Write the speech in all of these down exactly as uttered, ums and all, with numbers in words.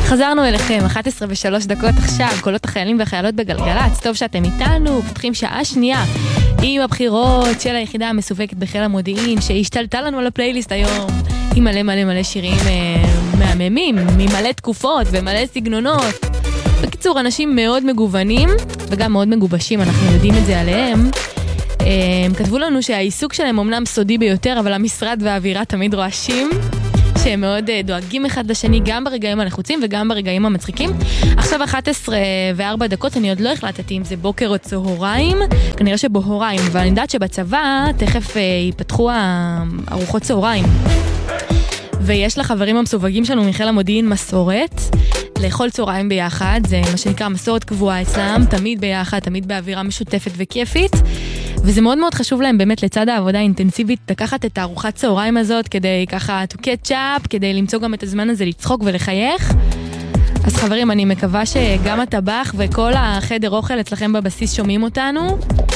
חזרנו אליכם, אחת עשרה ושלוש דקות עכשיו, קולות החיילים והחיילות בגלגלץ, טוב שאתם איתנו, פותחים שעה שנייה עם הבחירות של היחידה המסווקת בחיל המודיעין, שהשתלטה לנו על הפלייליסט היום, עם מלא מלא מלא שירים אה, מהממים, ממלא תקופות ומלא סגנונות. בקיצור, אנשים מאוד מגוונים, וגם מאוד מגובשים, אנחנו יודעים את זה עליהם. אה, הם כתבו לנו שהעיסוק שלהם אומנם סודי ביותר, אבל המשרד והאווירה תמיד רועשים. שהם מאוד דואגים אחד לשני, גם ברגעים הנחוצים וגם ברגעים המצחיקים. עכשיו אחת עשרה וארבע דקות, אני עוד לא החלטתי אם זה בוקר או צהריים, כנראה שבהוריים, אבל אני יודעת שבצבא תכף ייפתחו ארוחות צהריים. ויש לחברים המסווגים שלנו מחיל המודיעין מסורת, לאכול צהריים ביחד, זה מה שנקרא מסורת קבועה אצלם, תמיד ביחד, תמיד באווירה משותפת וכיפית. וזה מאוד מאוד חשוב להם באמת לצד העבודה האינטנסיבית, לקחת את הארוחת צהריים הזאת כדי ככה to catch up, כדי למצוא גם את הזמן הזה לצחוק ולחייך. אז חברים, אני מקווה שגם הטבח וכל החדר אוכל אצלכם בבסיס שומעים אותנו.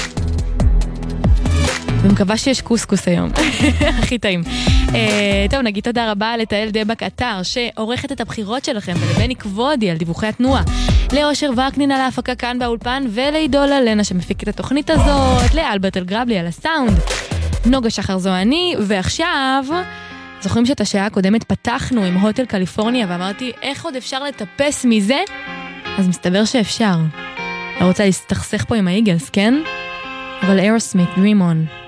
ומקווה שיש קוסקוס היום. הכי טעים. Uh, טוב, נגיד תודה רבה לתאל דבק אתר, שעורכת את הבחירות שלכם, ולבני כבודי על דיווחי התנועה, לאושר וקנין על ההפקה כאן באולפן, ולעידולה לנה שמפיק את התוכנית הזאת, לאלברט אלגרבלי על הסאונד, נוגה שחר זו אני, ועכשיו, זוכרים שאת השעה הקודמת פתחנו עם הוטל קליפורניה, ואמרתי, איך עוד אפשר לטפס מזה? אז מסתבר שאפשר. לא רוצה להסתכסך פה עם האיגלס, כן? אבל אירוסמית, Dream On.